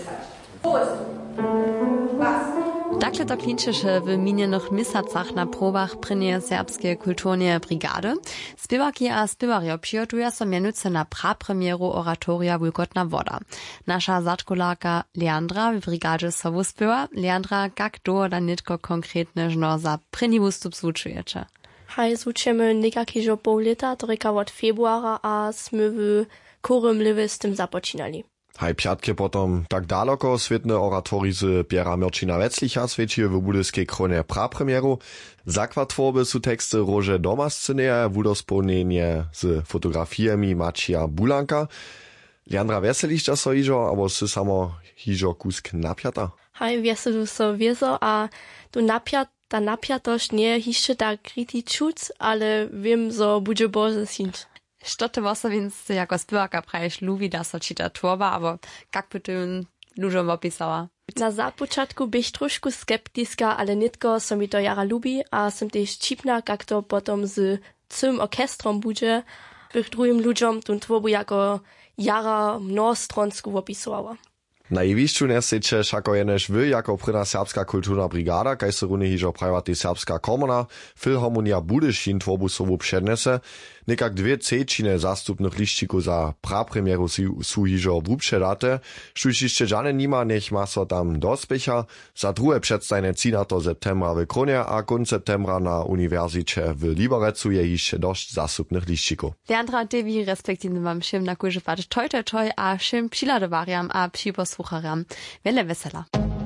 Takle to klinčeše w minionych miesacach na probach prynie serbskie kulturnie brigady. Spěwaki a spěwarjo přijotuja so mianujce na prapremieru oratoria Wulkotna woda. Nasza zaczkolarka Leandra w brigadzie so wuspěwa. Leandra, jak to da nitko konkretne żno za pryni wustup zvučujecie? Haj, zvučujemy nekakýžo pol leta, to reka od februara, a sme w Chorym Liwy z tym započínali. Haj pjatke potom tak daleko svetne oratorizy Piera Mirčina Veclicha svedčije w budyskiej kronie prapremieru. Zakład tworby su teksty Rože Doma sceneje, wudospełnienie z fotografiami Macia Bulanka. Leandra, weselišća so hižo, abo si samo hižo kusk napjata? Haj, weselu so wieso, a tu ta napjatość nie hišće tak kritičuc, ale wiem, zo budže bože sinč. Što ty was więc jako spěwaka praješ lubi da so čita tvorba, abo kak by ty ludziom opisała? Na započatku bych trošku skeptiska, ale nitko so mi to jara lubi, a som tež čipna, kak to potom z cym orkestrom budže, bych drugim ludziom tu tvorbu jako jara mnohostronsku opisowała. Na jewišću nesjeće šako jenež vy, jako prina serbska kulturna brigada, kaj se rune hižo prajvati serbska komuna, Filharmonia Budyšin tvorbu sobu přednese, nekak 2 cečine zastupnych liščikov za prapremieru su hižo vupředate, štujište žane nima, nech ma so tam dospěcha, za druhe předstajne 13. septembra v Kronie a konc septembra na uniwersycie w Liberecu je hišće došć zastupnych liščikov. Leandra, tebi respektivne mam šim na kuže pač toj a šim přiladovariam a připoslucharam. Vele vesela.